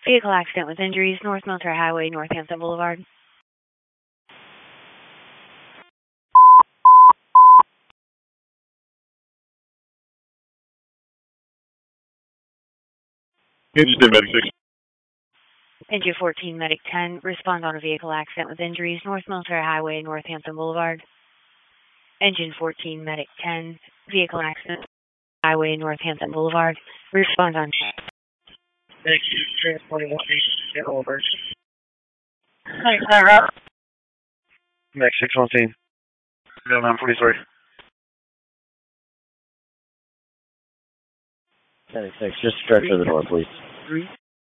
Vehicle accident with injuries, North Military Highway, Northampton Boulevard. Engine 10, Medic 6. Engine 14, Medic 10. Respond on a vehicle accident with injuries, North Military Highway, Northampton Boulevard. Engine 14, Medic 10. Vehicle accident, Highway, Northampton Boulevard. Respond on. Medic 41, get over. Medic 10, route. Medic 617. 943. Medic 6, just stretch to the door, please. 3.